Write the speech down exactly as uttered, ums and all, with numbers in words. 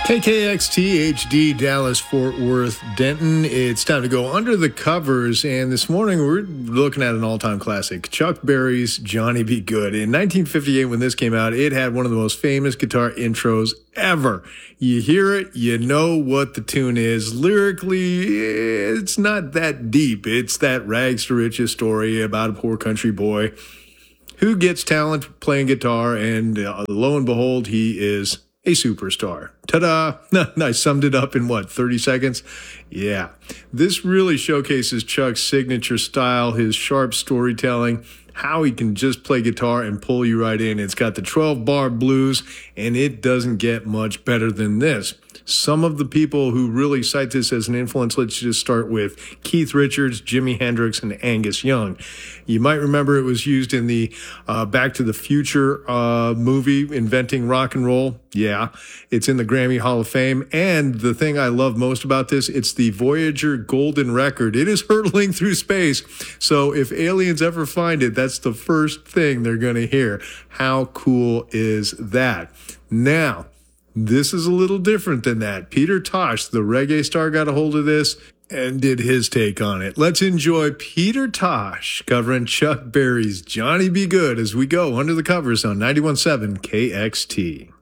K K X T H D Dallas Fort Worth Denton. It's time to go under the covers, and this morning we're looking at an all-time classic, Chuck Berry's Johnny B. Goode. In nineteen fifty-eight, when this came out, it had one of the most famous guitar intros ever. You hear it, you know what the tune is. Lyrically, it's not that deep. It's that rags to riches story about a poor country boy who gets talent playing guitar, and uh, lo and behold, he is a superstar. Ta-da! I summed it up in what, thirty seconds? Yeah. This really showcases Chuck's signature style, his sharp storytelling, how he can just play guitar and pull you right in. It's got the twelve bar blues, and it doesn't get much better than this. Some of the people who really cite this as an influence, let's just start with Keith Richards, Jimi Hendrix, and Angus Young. You might remember it was used in the uh, Back to the Future uh, movie, Inventing Rock and Roll. Yeah, it's in the Grammy Hall of Fame. And the thing I love most about this, it's the Voyager Golden Record. It is hurtling through space. So if aliens ever find it, that's the first thing they're going to hear. How cool is that? Now, this is a little different than that. Peter Tosh, the reggae star, got a hold of this and did his take on it. Let's enjoy Peter Tosh covering Chuck Berry's Johnny B. Goode as we go under the covers on ninety-one point seven K X T.